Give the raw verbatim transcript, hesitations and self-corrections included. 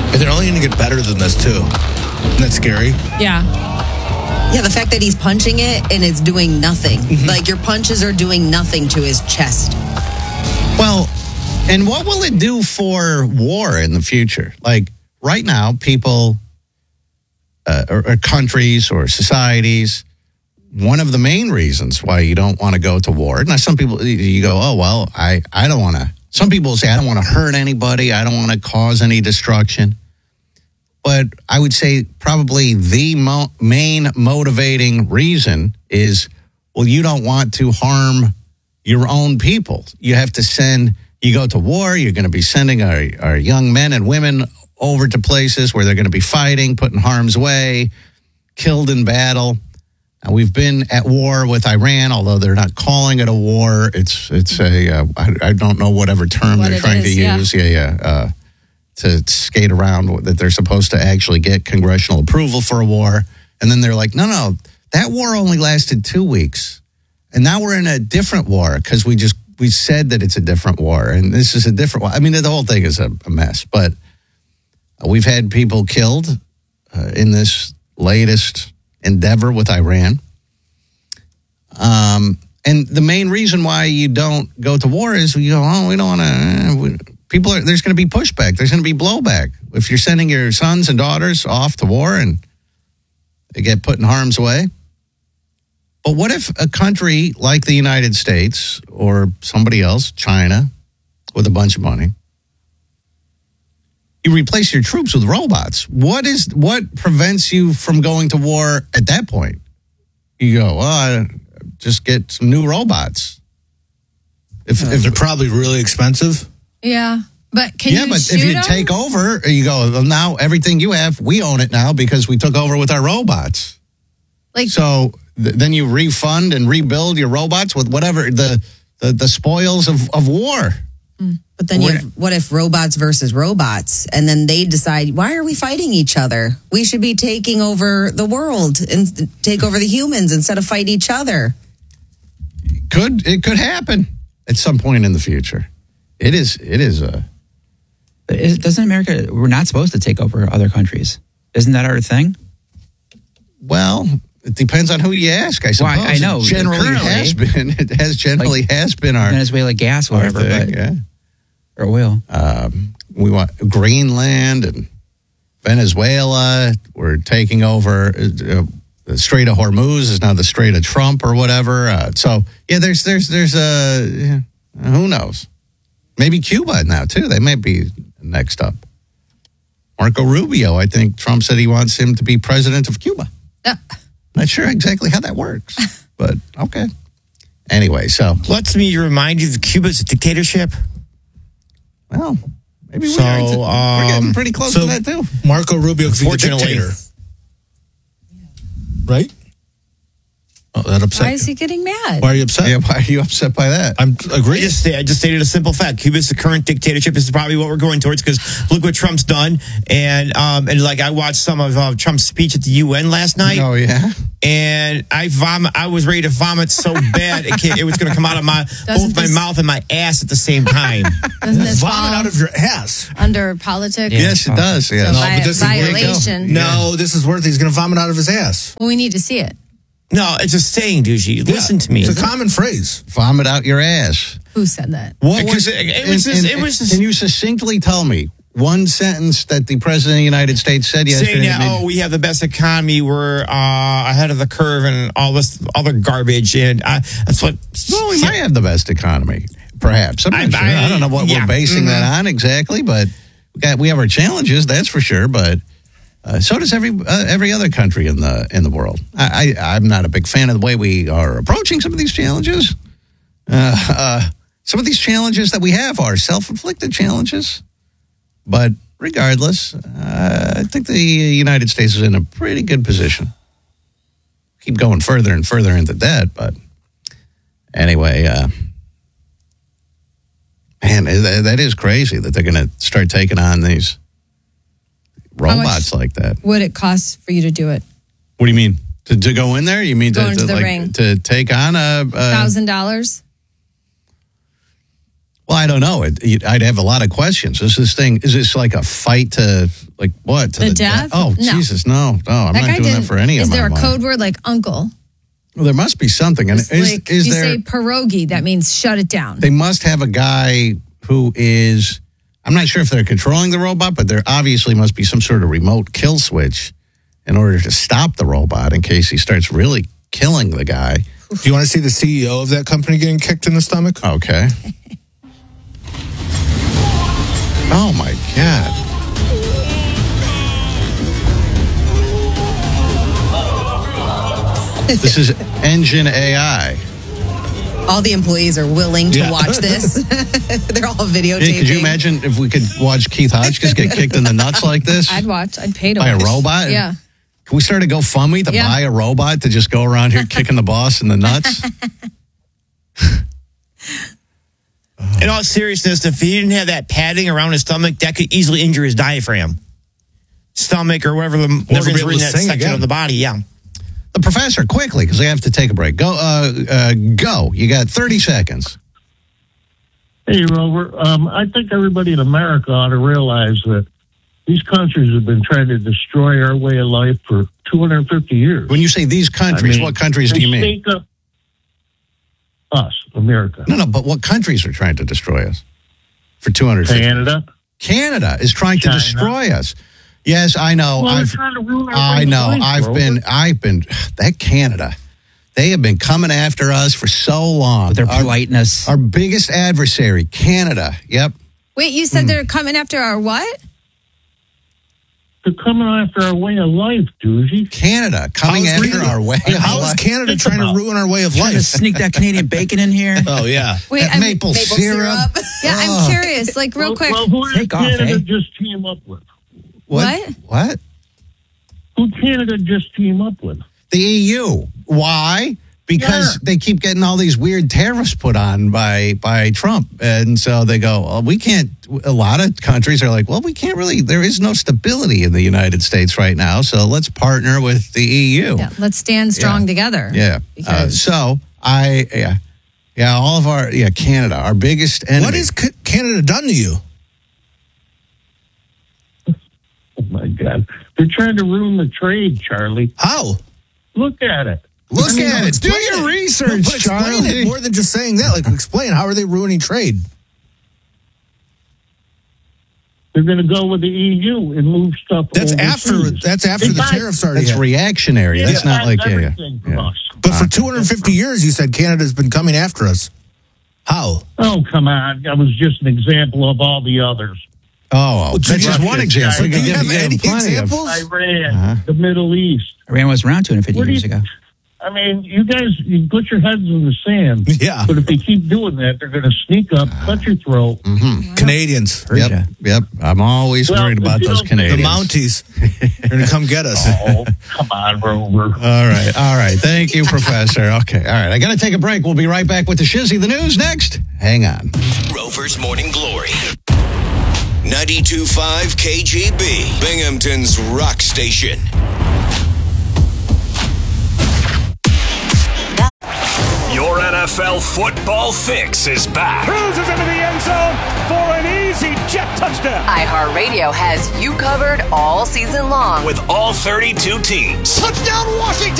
And they're only going to get better than this, too. Isn't that scary? Yeah. Yeah, the fact that he's punching it and it's doing nothing. Mm-hmm. Like, your punches are doing nothing to his chest. Well, and what will it do for war in the future? Like, right now, people, uh, or, or countries or societies, one of the main reasons why you don't want to go to war. Now, some people, you go, oh, well, I, I don't want to. Some people say, I don't want to hurt anybody. I don't want to cause any destruction. But I would say probably the mo- main motivating reason is, well, you don't want to harm your own people. You have to send, you go to war, you're going to be sending our, our young men and women over to places where they're going to be fighting, put in harm's way, killed in battle. And we've been at war with Iran, although they're not calling it a war. It's it's a, uh, I, I don't know whatever term What they're it trying is, to yeah. use. Yeah, yeah. Uh, to skate around that they're supposed to actually get congressional approval for a war. And then they're like, no, no, that war only lasted two weeks. And now we're in a different war because we just, we said that it's a different war. And this is a different war. I mean, the whole thing is a, a mess. But we've had people killed uh, in this latest endeavor with Iran. Um, and the main reason why you don't go to war is you go, oh, we don't want to... People are, there's going to be pushback. There's going to be blowback. If you're sending your sons and daughters off to war and they get put in harm's way. But what if a country like the United States or somebody else, China, with a bunch of money, you replace your troops with robots? What is what prevents you from going to war at that point? You go, well, I just get some new robots. If, Yeah, if they're probably really expensive. Yeah. But can yeah, you but shoot if you them? take over, you go, well, now everything you have, we own it now because we took over with our robots. Like, So th- then you refund and rebuild your robots with whatever the the, the spoils of, of war. But then you We're- have, what if robots versus robots? And then they decide, why are we fighting each other? We should be taking over the world and take over the humans instead of fight each other. Could it could happen at some point in the future? It is it is a Is, doesn't America, we're not supposed to take over other countries. Isn't that our thing? well. It depends on who you ask. I suppose. Well, I- I know. It generally Currently- has been. It has generally Like has been our Venezuela gas, our whatever, thing, but, yeah. or oil. Um, we want Greenland and Venezuela. We're taking over uh, the Strait of Hormuz is now the Strait of Trump or whatever. Uh, so yeah, there's there's there's a uh, who knows? Maybe Cuba now too. They might be next up. Marco Rubio. I think Trump said he wants him to be president of Cuba. uh, Not sure exactly how that works, but okay. Anyway, so Let's me remind you that Cuba's a dictatorship. well, maybe So, we are. To, we're getting um, pretty close so- to that too. Marco Rubio could be the Unfortunately. dictator. Right? Oh, that upset why is you. he getting mad? Why are you upset? Yeah, why are you upset by that? I'm I agreeing. just, I just stated a simple fact. Cuba's the current dictatorship. This is probably what we're going towards because look what Trump's done. And um, and like I watched some of uh, Trump's speech at the U N last night, Oh yeah. and I vom- I was ready to vomit so bad it, can't, it was going to come out of my both my this- mouth and my ass at the same time. Doesn't this Vomit fall out of your ass. under politics? Yeah. Yes, it does. Yes. So No, vi- but this is where you go. violation. No, this is worth it. He's going to vomit out of his ass. Well, we need to see it. No, it's a saying, Douchey. Listen to me. It's a common phrase. Vomit out your ass. Who said that? What Because was, it- it was and- just- and- it was just- Can you succinctly tell me one sentence that the president of the United States said yesterday? Saying that, that made- oh, we have the best economy, we're uh, ahead of the curve, and all this other garbage, and I, that's what. well, we might have the best economy, perhaps. I'm not I- sure. I- I don't know what yeah. we're basing Mhm. that on exactly, but we got we have our challenges, that's for sure. But uh, so does every uh, every other country in the in the world. I, I I'm not a big fan of the way we are approaching some of these challenges. Uh, uh, some of these challenges that we have are self-inflicted challenges, but regardless, uh, I think the United States is in a pretty good position. Keep going further and further into debt, but anyway, uh, man, that that is crazy that they're going to start taking on these robots like that. Would it cost for you to do it? What do you mean? To, to go in there? You mean Go to, into to, the like, ring. to take on a, a Thousand dollars? Well, I don't know. It, you'd- I'd have a lot of questions. Is this thing? Is this like a fight to like what? To The death? Oh, No. Jesus, no, no! I'm That not guy doing that didn't. for any Is of my there a money. code word like uncle? Well, there must be something. And It's is, like is you there? say pierogi, that means shut it down. They must have a guy who is. I'm not sure if they're controlling the robot, but there obviously must be some sort of remote kill switch in order to stop the robot in case he starts really killing the guy. Do you want to see the C E O of that company getting kicked in the stomach? Okay. Oh my God. This is Engine A I. All the employees are willing to Yeah. watch this. They're all videotaping. Hey, could you imagine if we could watch Keith Hotchkiss get kicked in the nuts like this I'd watch. I'd pay to by a watch. robot? Yeah. Can we start a GoFundMe to Yeah. buy a robot to just go around here kicking the boss in the nuts? In all seriousness, if he didn't have that padding around his stomach, that could easily injure his diaphragm, stomach, or whatever the be organs able were in to that sing section again. of the body. Yeah. The professor, quickly, because I have to take a break. Go, uh, uh, go. You got thirty seconds. Hey, Rover. Um, I think everybody in America ought to realize that these countries have been trying to destroy our way of life for two hundred fifty years. When you say these countries, I mean, what countries do they you mean? sneak up- Us, America. No, no, but what countries are trying to destroy us for two hundred fifty? Canada. Canada is trying to China. destroy us. Yes, I know. Well, they're I've, trying to ruin our I way of know. life, I've Rover. been, I've been, that Canada, they have been coming after us for so long. With their Our- politeness. Our biggest adversary, Canada. Yep. Wait, you said they're coming after our what? They're coming after our way of life, doozy. Canada coming How's after Canada- our way of How is life. Canada Think trying to about- ruin our way of Trying to life? sneak that Canadian bacon in here. Oh, yeah. Wait, That I'm, maple, Maple syrup. syrup. yeah, Oh. I'm curious. Like real well, quick. Well, who did Take off, Canada eh? just team up with? What? What? Who Canada just team up with? The E U. Why? Because Yeah. they keep getting all these weird tariffs put on by by Trump, and so they go, well, we can't. A lot of countries are like, well, we can't really. There is no stability in the United States right now, so let's partner with the E U. Yeah, let's stand strong Yeah. together. Yeah. Uh, Because so I, yeah, yeah, all of our, yeah, Canada, our biggest enemy. What has C- Canada done to you? Oh my God! They're trying to ruin the trade, Charlie. How? Look at it. Look I mean, at no, it. Do explain your it. research, But explain Charlie. it more than just saying that. Like, explain how are they ruining trade? They're going to go with the E U and move stuff. That's overseas. after. That's after They the buy- tariffs already. That's hit. reactionary. They That's not buy like, yeah, yeah. everything from yeah. us. But for two hundred fifty years, you said Canada's been coming after us. How? Oh, come on! That was just an example of all the others. Oh, Well, do that's you just have- one do example. Do could you give- have give any plenty of- examples? Iran, Uh-huh. the Middle East. Iran was around two hundred fifty What do years you- ago. I mean, you guys, you put your heads in the sand. Yeah. But if they keep doing that, they're going to sneak up, cut your throat. Canadians. Yep, yep. I'm always Well, worried about you those don't- The Canadians. Mounties. They're going to come get us. Oh, come on, Rover. All right, all right. Thank you, Professor. Okay, all right. I got to take a break. We'll be right back with the Shizzy. The news next. Hang on. Rover's Morning Glory. ninety-two point five K G B, Binghamton's rock station. Your N F L football fix is back. Cruises into the end zone for an easy jet touchdown. iHeartRadio has you covered all season long. With all thirty-two teams. Touchdown, Washington!